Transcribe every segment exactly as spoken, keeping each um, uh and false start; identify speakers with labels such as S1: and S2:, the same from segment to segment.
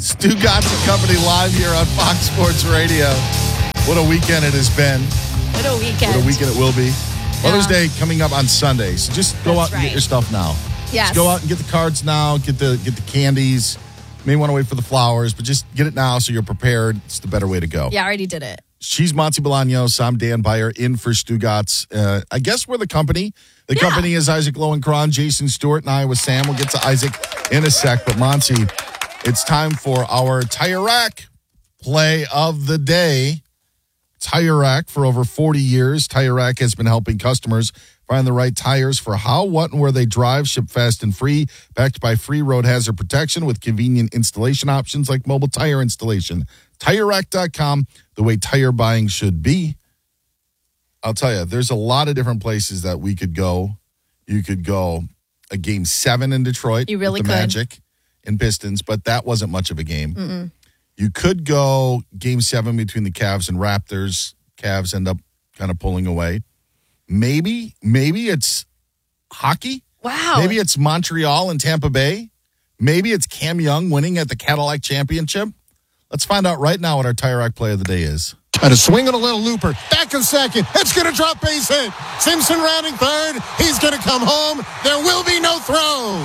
S1: Stu Gatz and Company live here on Fox Sports Radio. What a weekend it has been.
S2: What a weekend.
S1: What a weekend it will be.
S2: Yeah.
S1: Mother's Day coming up on Sunday. So just go
S2: That's
S1: out and
S2: right.
S1: get your stuff now.
S2: Yes.
S1: Just go out and get the cards now. Get the get the candies. You may want to wait for the flowers, but just get it now so you're prepared. It's the better way to go.
S2: Yeah, I already did it.
S1: She's Monty Bolaños. I'm Dan Beyer in for Stu Gatz. Uh, I guess we're the company. The
S2: Yeah.
S1: company is Isaac Lowenkron, Jason Stewart, and I with Sam. We'll get to Isaac in a sec. But Monty, it's time for our Tire Rack play of the day. Tire Rack for over forty years. Tire Rack has been helping customers find the right tires for how, what, and where they drive. Ship fast and free. Backed by free road hazard protection with convenient installation options like mobile tire installation. Tire Rack dot com, the way tire buying should be. I'll tell you, there's a lot of different places that we could go. You could go a game seven in Detroit.
S2: You really
S1: with the
S2: could.
S1: Magic and Pistons, but that wasn't much of a game.
S2: Mm-mm.
S1: You could go game seven between the Cavs and Raptors. Cavs end up kind of pulling away. Maybe, maybe it's hockey.
S2: Wow.
S1: Maybe it's Montreal and Tampa Bay. Maybe it's Cam Young winning at the Cadillac Championship. Let's find out right now what our Tire Rack play of the day is.
S3: And a swing and a little looper. Back of second. It's going to drop base hit. Simpson rounding third. He's going to come home. There will be no throw.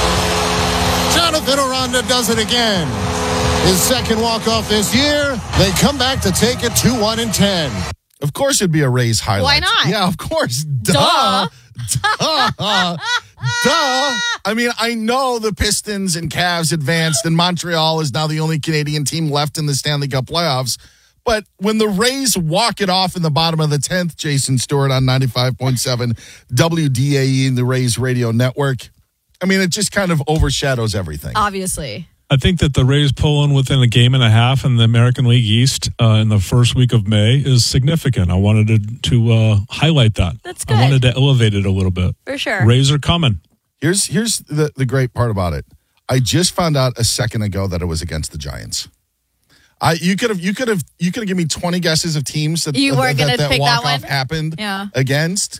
S3: Jonathan Aranda does it again. His second walk-off this year. They come back to take it two one and ten.
S1: Of course it'd be a Rays highlight.
S2: Why not?
S1: Yeah, of course. Duh. Duh. Duh. Duh. I mean, I know the Pistons and Cavs advanced, and Montreal is now the only Canadian team left in the Stanley Cup playoffs. But when the Rays walk it off in the bottom of the tenth, Jason Stewart on ninety-five point seven W D A E and the Rays Radio Network, I mean, it just kind of overshadows everything.
S2: Obviously.
S4: I think that the Rays pulling within a game and a half in the American League East uh, in the first week of May is significant. I wanted to, to uh, highlight that.
S2: That's good.
S4: I wanted to elevate it a little bit.
S2: For sure.
S4: Rays are coming.
S1: Here's here's the, the great part about it. I just found out a second ago that it was against the Giants. I you could have you could have you could have given me twenty guesses of teams that
S2: You weren't
S1: that,
S2: gonna
S1: that
S2: pick that
S1: walk-off
S2: one?
S1: happened
S2: Yeah.
S1: against.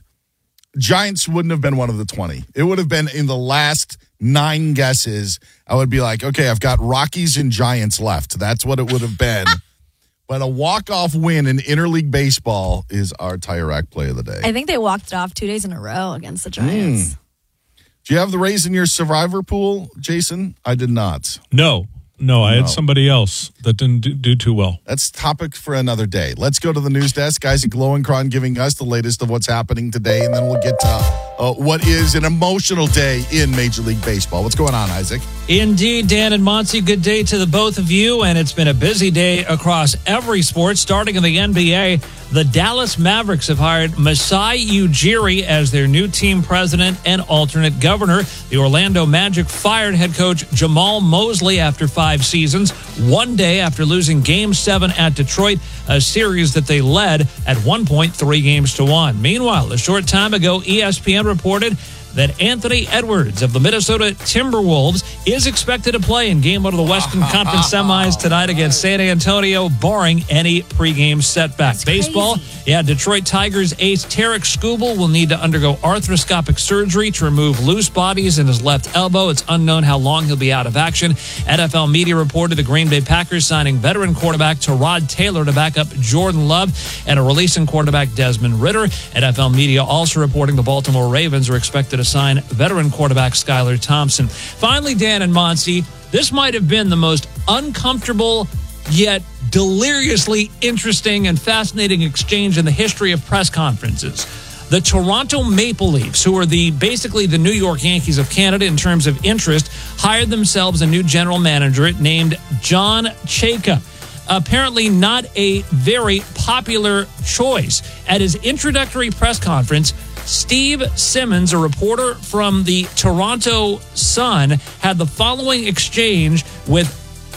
S1: Giants wouldn't have been one of the twenty. It would have been in the last nine guesses. I would be like, okay, I've got Rockies and Giants left. That's what it would have been. But a walk-off win in interleague baseball is our Tire Rack play of the day.
S2: I think they walked it off two days in a row against the Giants.
S1: Mm. Do you have the Rays in your survivor pool, Jason? I did not.
S4: No. No, I
S1: No.
S4: had somebody else that didn't do, do too well.
S1: That's topic for another day. Let's go to the news desk. Isaac Lowenkron giving us the latest of what's happening today, and then we'll get to uh, what is an emotional day in Major League Baseball. What's going on, Isaac?
S5: Indeed, Dan and Monty, good day to the both of you, and it's been a busy day across every sport. Starting in the N B A, the Dallas Mavericks have hired Masai Ujiri as their new team president and alternate governor. The Orlando Magic fired head coach Jamal Mosley after five seasons, one day after losing Game seven at Detroit, a series that they led at one point three games to one. Meanwhile, a short time ago, E S P N reported that Anthony Edwards of the Minnesota Timberwolves is expected to play in Game one of the Western Conference Semis tonight against San Antonio, barring any pregame setback.
S2: That's
S5: Baseball,
S2: crazy.
S5: yeah, Detroit Tigers ace Tarek Skubal will need to undergo arthroscopic surgery to remove loose bodies in his left elbow. It's unknown how long he'll be out of action. N F L media reported the Green Bay Packers signing veteran quarterback Tyrod Taylor to back up Jordan Love and a releasing quarterback Desmond Ridder. N F L media also reporting the Baltimore Ravens are expected to sign veteran quarterback Skylar Thompson. Finally, Dan and Monty, this might have been the most uncomfortable yet deliriously interesting and fascinating exchange in the history of press conferences. The Toronto Maple Leafs, who are the basically the New York Yankees of Canada in terms of interest, hired themselves a new general manager named John Chayka. Apparently not a very popular choice. At his introductory press conference, Steve Simmons, a reporter from the Toronto Sun, had the following exchange with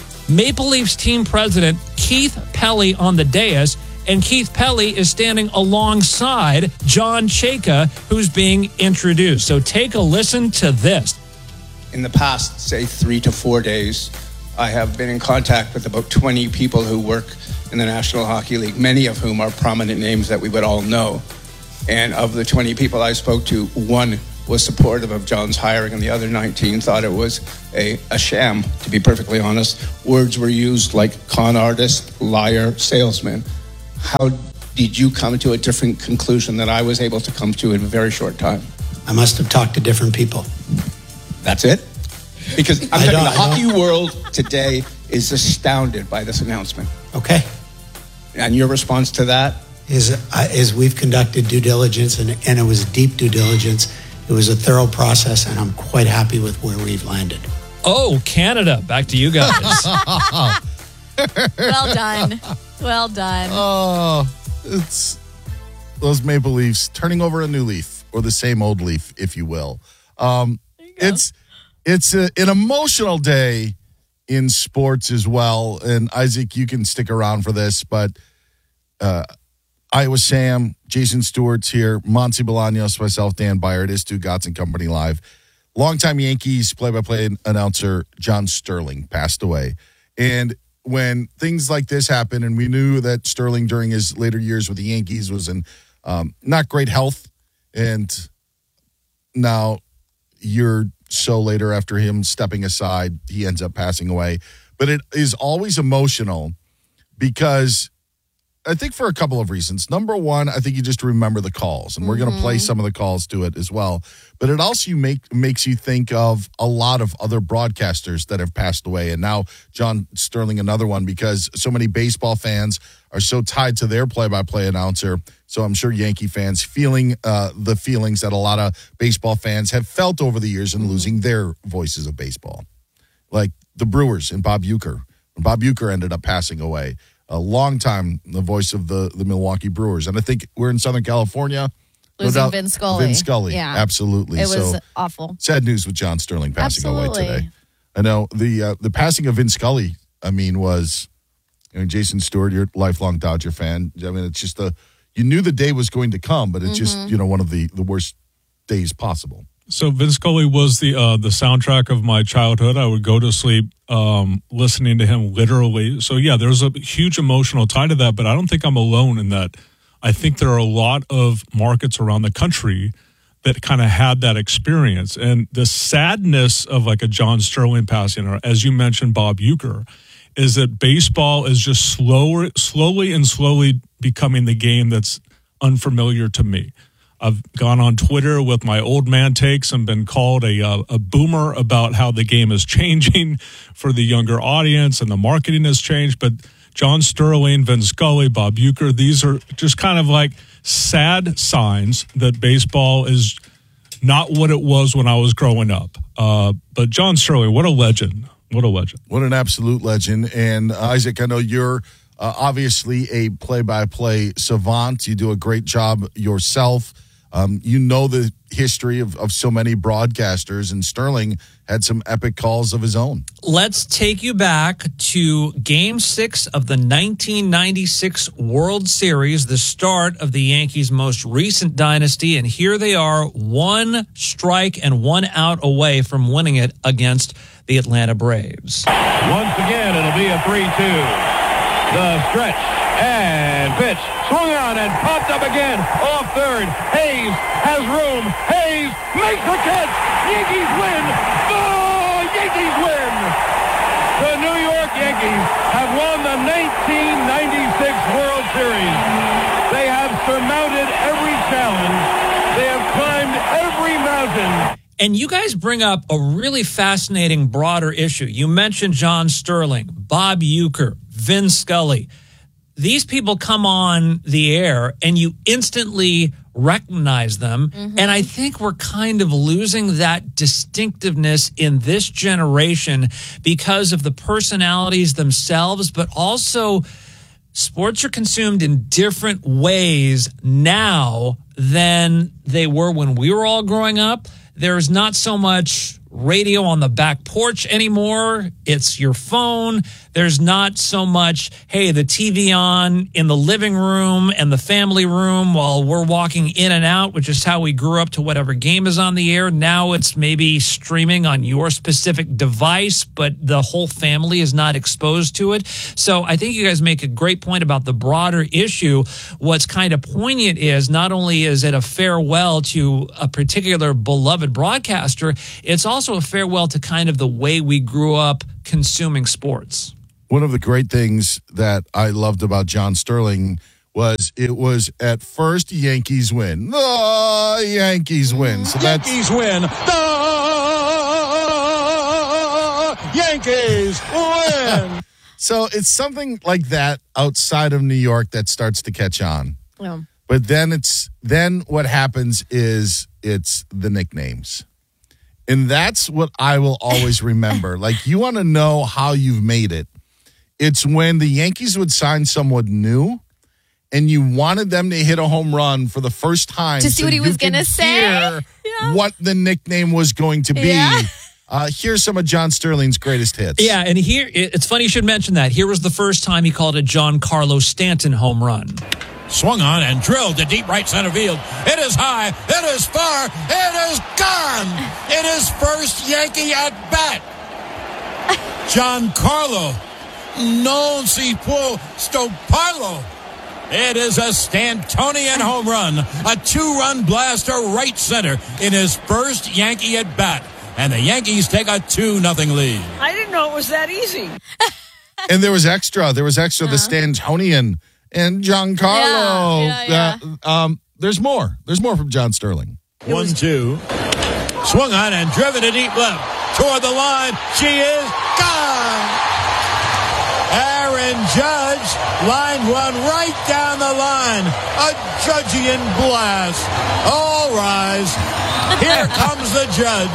S5: Maple Leafs team president Keith Pelley on the dais, and Keith Pelley is standing alongside John Chayka, who's being introduced. So take a listen to this.
S6: In the past, say, three to four days, I have been in contact with about twenty people who work in the National Hockey League, many of whom are prominent names that we would all know. And of the twenty people I spoke to, one was supportive of John's hiring, and the other nineteen thought it was a, a sham, to be perfectly honest. Words were used like con artist, liar, salesman. How did you come to a different conclusion that I was able to come to in a very short time?
S7: I must have talked to different people.
S6: That's it? Because I'm
S7: I
S6: telling you,
S7: don't-
S6: the
S7: I
S6: hockey
S7: don't-
S6: world today is astounded by this announcement.
S7: Okay.
S6: And your response to that?
S7: Is, uh, is we've conducted due diligence, and, and it was deep due diligence. It was a thorough process, and I'm quite happy with where we've landed.
S5: Oh, Canada. Back to you guys.
S2: Well done. Well done.
S1: Oh, it's those Maple Leafs turning over a new leaf, or the same old leaf, if you will. Um, it's it's a, an emotional day in sports as well. And Isaac, you can stick around for this, but uh, Iowa Sam, Jason Stewart's here, Monty Bolaños, myself, Dan Byard, is Stu Gotts and Company Live. Longtime Yankees play-by-play announcer John Sterling passed away. And when things like this happen, and we knew that Sterling during his later years with the Yankees was in um, not great health, and now year so later after him stepping aside, he ends up passing away. But it is always emotional because I think for a couple of reasons. Number one, I think you just remember the calls, and we're going to play some of the calls to it as well. But it also make, makes you think of a lot of other broadcasters that have passed away. And now John Sterling, another one, because so many baseball fans are so tied to their play-by-play announcer. So I'm sure Yankee fans feeling uh, the feelings that a lot of baseball fans have felt over the years in losing their voices of baseball. Like the Brewers and Bob Uecker. When Bob Uecker ended up passing away, a long time the voice of the, the Milwaukee Brewers. And I think we're in Southern California.
S2: Losing
S1: doubt-
S2: Vin Scully.
S1: Vin Scully,
S2: Yeah.
S1: absolutely.
S2: It was
S1: So
S2: awful.
S1: sad news with John Sterling passing away
S2: Absolutely.
S1: today. I know the uh, the passing of Vin Scully, I mean, was, you know, Jason Stewart, you're a lifelong Dodger fan. I mean, it's just a, you knew the day was going to come, but it's
S2: Mm-hmm.
S1: just, you know, one of the, the worst days possible.
S4: So Vince Scully was the uh, the soundtrack of my childhood. I would go to sleep um, listening to him literally. So yeah, there's a huge emotional tie to that, but I don't think I'm alone in that. I think there are a lot of markets around the country that kind of had that experience. And the sadness of like a John Sterling passing, or as you mentioned, Bob Uecker, is that baseball is just slower, slowly and slowly becoming the game that's unfamiliar to me. I've gone on Twitter with my old man takes and been called a uh, a boomer about how the game is changing for the younger audience and the marketing has changed. But John Sterling, Vin Scully, Bob Uecker, these are just kind of like sad signs that baseball is not what it was when I was growing up. Uh, but John Sterling, what a legend. What a legend.
S1: What an absolute legend. And uh, Isaac, I know you're uh, obviously a play-by-play savant. You do a great job yourself. Um, you know the history of, of so many broadcasters, and Sterling had some epic calls of his own.
S5: Let's take you back to Game six of the nineteen ninety-six World Series, the start of the Yankees' most recent dynasty, and here they are, one strike and one out away from winning it against the Atlanta Braves.
S8: Once again, it'll be a three two. The stretch and pitch. Swung on and popped up again. Off third. Hayes has room. Hayes makes the catch. Yankees win. Oh, Yankees win. The New York Yankees have won the nineteen ninety-six World Series. They have surmounted every challenge. They have climbed every mountain.
S5: And you guys bring up a really fascinating broader issue. You mentioned John Sterling, Bob Uecker, Vin Scully. These people come on the air and you instantly recognize them. Mm-hmm. And I think we're kind of losing that distinctiveness in this generation because of the personalities themselves, but also sports are consumed in different ways now than they were when we were all growing up. There's not so much radio on the back porch anymore. It's your phone. There's not so much, hey, the T V on in the living room and the family room while we're walking in and out, which is how we grew up to whatever game is on the air. Now it's maybe streaming on your specific device, but the whole family is not exposed to it. So I think you guys make a great point about the broader issue. What's kind of poignant is not only is it a farewell to a particular beloved broadcaster, it's also a farewell to kind of the way we grew up consuming sports.
S1: One of the great things that I loved about John Sterling was it was at first Yankees win. The Yankees win. So that's
S8: Yankees win. The Yankees win.
S1: So it's something like that outside of New York that starts to catch on.
S2: Yeah.
S1: But then it's then what happens is it's the nicknames. And that's what I will always remember. Like, you want to know how you've made it. It's when the Yankees would sign someone new and you wanted them to hit a home run for the first time.
S2: To see
S1: so
S2: what he
S1: you
S2: was
S1: could
S2: gonna say.
S1: hear
S2: Yeah.
S1: what the nickname was going to be.
S2: Yeah.
S1: Uh, here's some of John Sterling's greatest hits.
S5: Yeah, and here, it's funny you should mention that. Here was the first time he called a Giancarlo Stanton home run.
S8: Swung on and drilled to deep right center field. It is high. It is far. It is gone. It is first Yankee at bat. Giancarlo non si può stopparlo. It is a Stantonian home run. A two-run blast to right center in his first Yankee at bat. And the Yankees take a two nothing lead.
S9: I didn't know it was that easy.
S1: And there was extra. There was extra, uh-huh. the Stantonian and Giancarlo.
S2: Yeah, yeah, yeah.
S1: Uh, um, there's more. There's more from John Sterling.
S8: One, two. Swung on and driven to deep left. Toward the line. She is gone. Aaron Judge lined one right down the line. A Judgian blast. All rise. Here comes the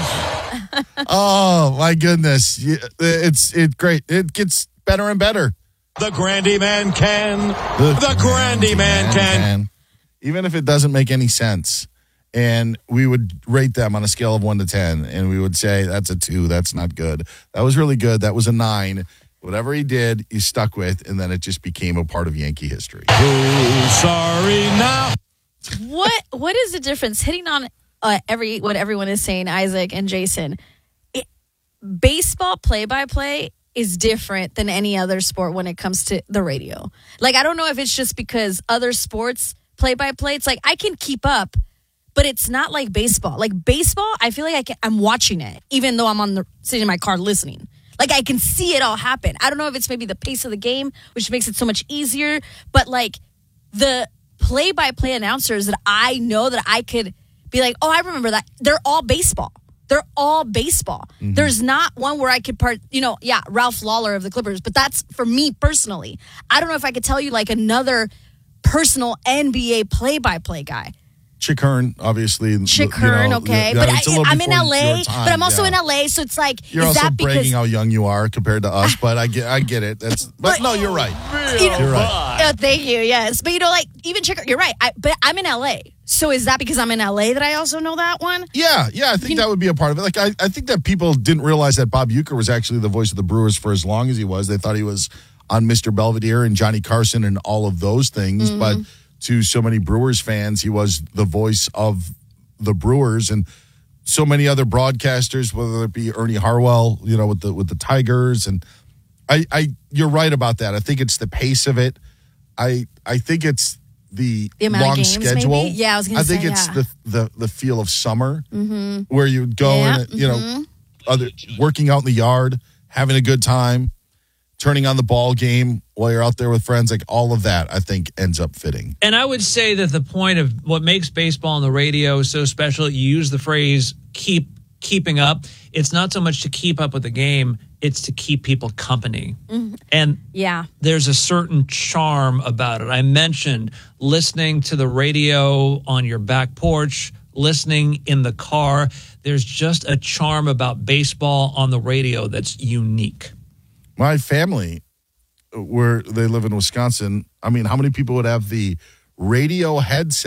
S8: Judge.
S1: Oh, my goodness. It's it great. It gets better and better.
S8: The Grandy Man can.
S1: The,
S8: the Grandy Man, man can. can.
S1: Even if it doesn't make any sense. And we would rate them on a scale of one to ten. And we would say, that's a two. That's not good. That was really good. That was a nine. Whatever he did, he stuck with. And then it just became a part of Yankee history.
S8: Who's sorry now?
S2: What What is the difference? Hitting on uh, every what everyone is saying, Isaac and Jason. It, baseball play-by-play is different than any other sport when it comes to the radio. Like, I don't know if it's just because other sports play-by-play, it's like I can keep up, but it's not like baseball. Like baseball, I feel like I can, I'm watching it, even though I'm on the sitting in my car listening. Like I can see it all happen. I don't know if it's maybe the pace of the game, which makes it so much easier, but like the play-by-play announcers that I know that I could be like, oh, I remember that. They're all baseball. They're all baseball. Mm-hmm. There's not one where I could part, you know, yeah, Ralph Lawler of the Clippers, but that's for me personally. I don't know if I could tell you like another personal N B A play-by-play guy.
S1: Chick Hearn, obviously.
S2: Chick Hearn, you know, okay.
S1: Yeah,
S2: but I, I'm in L A,
S1: time,
S2: but I'm also
S1: yeah.
S2: in L A, so it's like,
S1: you're
S2: is
S1: also
S2: that
S1: bragging
S2: because
S1: how young you are compared to us, but I get I get it. That's But, but no, you're right.
S2: You know,
S1: you're right.
S2: Oh, thank you, yes. But, you know, like, even Chick Hearn, you're right. I, but I'm in L A, so is that because I'm in L A that I also know that one?
S1: Yeah, yeah, I think
S2: you
S1: that
S2: know,
S1: would be a part of it. Like, I, I think that people didn't realize that Bob Uecker was actually the voice of the Brewers for as long as he was. They thought he was on Mister Belvedere and Johnny Carson and all of those things, mm-hmm. but to so many Brewers fans, he was the voice of the Brewers and so many other broadcasters, whether it be Ernie Harwell, you know, with the with the Tigers. And I, I you're right about that. I think it's the pace of it. I I think it's the,
S2: the amount
S1: long
S2: of games,
S1: schedule.
S2: Maybe? Yeah, I was going to say,
S1: I think it's
S2: yeah.
S1: the, the the feel of summer
S2: mm-hmm.
S1: where you go
S2: yeah,
S1: and, you know,
S2: mm-hmm.
S1: other working out in the yard, having a good time, turning on the ball game while you're out there with friends, like all of that, I think ends up fitting.
S5: And I would say that the point of what makes baseball on the radio so special, you use the phrase keep keeping up. It's not so much to keep up with the game, it's to keep people company. Mm-hmm. And
S2: yeah,
S5: there's a certain charm about it. I mentioned listening to the radio on your back porch, listening in the car. There's just a charm about baseball on the radio that's unique.
S1: My family, where they live in Wisconsin, I mean, how many people would have the radio headset?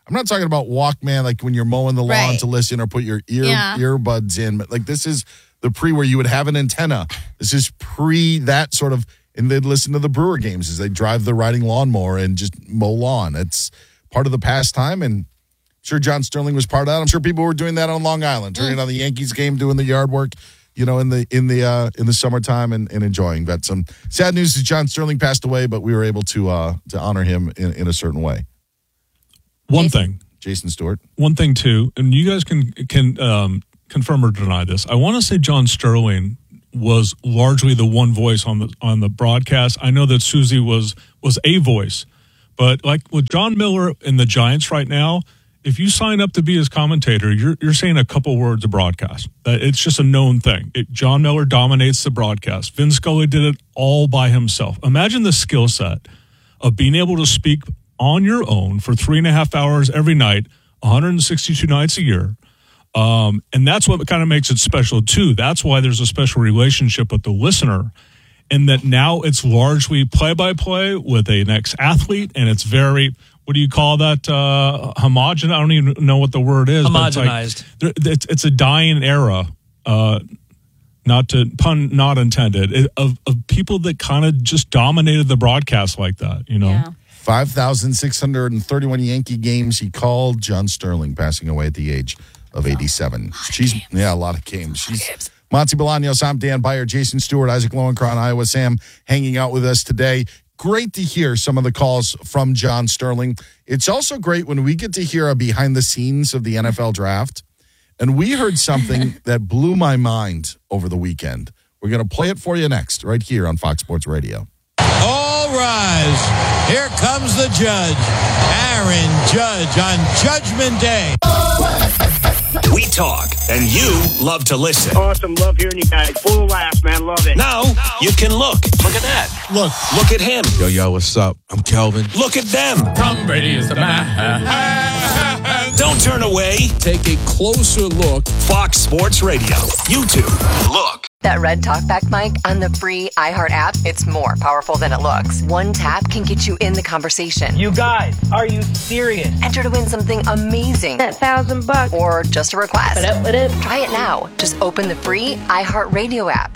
S1: I'm not talking about Walkman like when you're mowing the lawn
S2: Right.
S1: to listen or put your ear
S2: Yeah.
S1: earbuds in. But like this is the pre where you would have an antenna. This is pre that sort of, and they'd listen to the Brewer games as they drive the riding lawnmower and just mow lawn. It's part of the pastime, and I'm sure John Sterling was part of that. I'm sure people were doing that on Long Island, turning on the Yankees game, doing the yard work, you know, in the in the uh, in the summertime and, and enjoying. But some sad news is John Sterling passed away, but we were able to uh, to honor him in, in a certain way.
S4: One
S2: Jason.
S4: thing.
S1: Jason Stewart.
S4: One thing, too, and you guys can can um, confirm or deny this. I want to say John Sterling was largely the one voice on the on the broadcast. I know that Susie was was a voice, but like with John Miller and the Giants right now, if you sign up to be his commentator, you're you're saying a couple words of broadcast. That it's just a known thing. It, John Miller dominates the broadcast. Vin Scully did it all by himself. Imagine the skill set of being able to speak on your own for three and a half hours every night, one hundred sixty-two nights a year. Um, and that's what kind of makes it special, too. That's why there's a special relationship with the listener, and that now it's largely play-by-play with an ex-athlete, and it's very, what do you call that, uh, homogenous? I don't even know what the word is. but it's like-
S5: Homogenized.
S4: there- it's, it's a dying era, uh, not to, pun not intended, it- of, of people that kind of just dominated the broadcast like that, you know?
S2: Yeah.
S1: five thousand six hundred thirty-one Yankee games he called. John Sterling passing away at the age of eighty-seven. She's
S2: games.
S1: yeah, a lot of games. She's Monty Bolaños, I'm Dan Byer, Jason Stewart, Isaac Lowenkron, Iowa Sam hanging out with us today. Great to hear some of the calls from John Sterling. It's also great when we get to hear a behind the scenes of the N F L draft. And we heard something that blew my mind over the weekend. We're going to play it for you next, right here on Fox Sports Radio.
S10: All rise. Here comes the judge, Aaron Judge, on Judgment Day.
S11: We talk, and you love to listen.
S12: Awesome. Love hearing you guys. Full of laughs, man. Love it.
S11: Now, you can look. Look at that.
S10: Look.
S11: Look at him.
S10: Yo, yo, what's up? I'm Kelvin.
S11: Look at them.
S10: Tom Brady is the man.
S11: Don't turn away.
S10: Take a closer look.
S11: Fox Sports Radio. YouTube. Look.
S13: That red talkback mic on the free iHeart app, it's more powerful than it looks. One tap can get you in the conversation.
S12: You guys, are you serious?
S13: Enter to win something amazing.
S9: That thousand bucks.
S13: Or just a request.
S9: What up, what up?
S13: Try it now. Just open the free iHeart Radio app.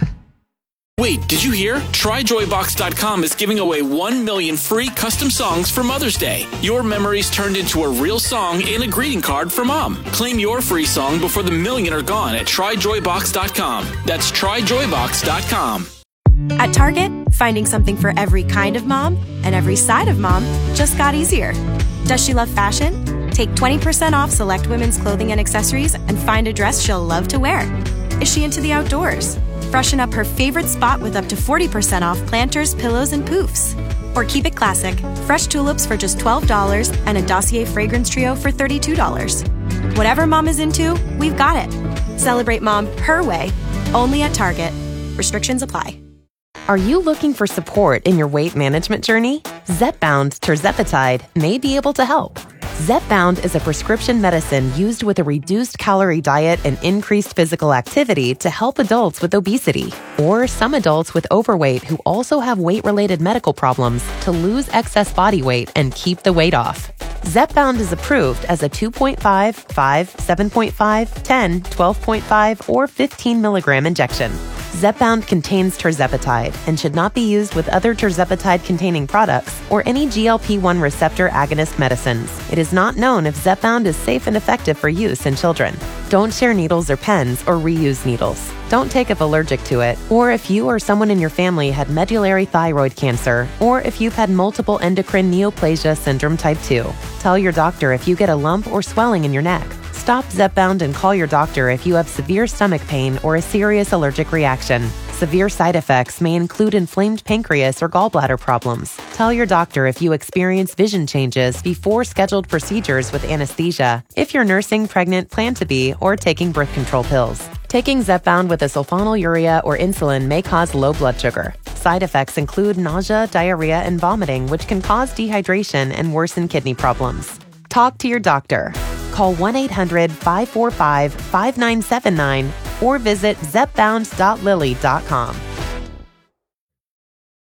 S14: Wait, did you hear? Try Joy Box dot com is giving away one million free custom songs for Mother's Day. Your memories turned into a real song and a greeting card for Mom. Claim your free song before the million are gone at Try Joy Box dot com. That's Try Joy Box dot com.
S15: At Target, finding something for every kind of mom and every side of mom just got easier. Does she love fashion? Take twenty percent off select women's clothing and accessories and find a dress she'll love to wear. Is she into the outdoors? Freshen up her favorite spot with up to forty percent off planters, pillows, and poofs. Or keep it classic, fresh tulips for just twelve dollars and a Dossier fragrance trio for thirty-two dollars. Whatever mom is into, we've got it. Celebrate mom her way, only at Target. Restrictions apply.
S16: Are you looking for support in your weight management journey? Zepbound Tirzepatide may be able to help. Zepbound is a prescription medicine used with a reduced calorie diet and increased physical activity to help adults with obesity or some adults with overweight who also have weight-related medical problems to lose excess body weight and keep the weight off. Zepbound is approved as a two point five, five, seven point five, ten, twelve point five, or fifteen milligram injection. Zepbound contains tirzepatide and should not be used with other tirzepatide-containing products or any G L P one receptor agonist medicines. It is not known if Zepbound is safe and effective for use in children. Don't share needles or pens or reuse needles. Don't take if allergic to it, or if you or someone in your family had medullary thyroid cancer, or if you've had multiple endocrine neoplasia syndrome type two. Tell your doctor if you get a lump or swelling in your neck. Stop Zepbound and call your doctor if you have severe stomach pain or a serious allergic reaction. Severe side effects may include inflamed pancreas or gallbladder problems. Tell your doctor if you experience vision changes before scheduled procedures with anesthesia, if you're nursing, pregnant, plan to be, or taking birth control pills. Taking Zepbound with a sulfonylurea or insulin may cause low blood sugar. Side effects include nausea, diarrhea, and vomiting, which can cause dehydration and worsen kidney problems. Talk to your doctor. Call one eight hundred, five four five, five nine seven nine or visit zepbound dot lilly dot com.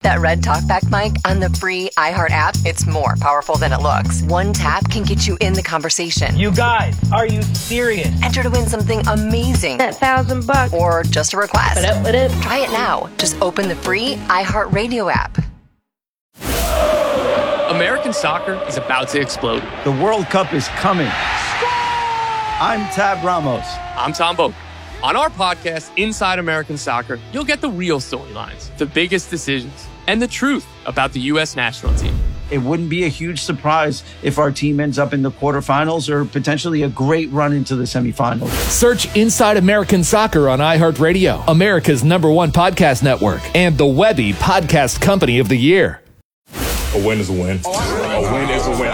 S13: that Red Talkback mic on the free iHeart app, it's more powerful than it looks. One tap can get you in the conversation.
S12: You guys, are you serious?
S13: Enter to win something amazing.
S17: That thousand bucks.
S13: Or just a request.
S17: What up, what up?
S13: Try it now. Just open the free iHeart Radio app.
S18: American soccer is about to explode.
S19: The World Cup is coming. I'm Tab Ramos.
S18: I'm Tom Boak. On our podcast, Inside American Soccer, you'll get the real storylines, the biggest decisions, and the truth about the U S national team.
S19: It wouldn't be a huge surprise if our team ends up in the quarterfinals or potentially a great run into the semifinals.
S20: Search Inside American Soccer on iHeartRadio, America's number one podcast network, and the Webby Podcast Company of the Year.
S21: A win is a win. A win is a win.